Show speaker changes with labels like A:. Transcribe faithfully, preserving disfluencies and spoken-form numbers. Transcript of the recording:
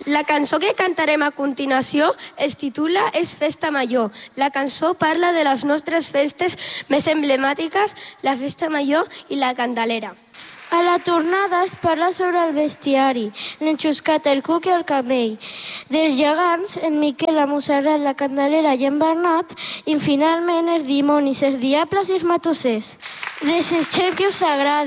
A: La cançó que cantarem a continuació es titula És Festa Major. La cançó parla de les nostres festes més emblemàtiques, la Festa Major i la Candelera.
B: A la tornada es parla sobre el bestiari, l'enxuscat, el cuc i el camell. Dels gegants, en Miquel, la Montserrat, la Candelera i en Bernat, i finalment els dimonis, els diables i els matossers. Desitgem que us agradi.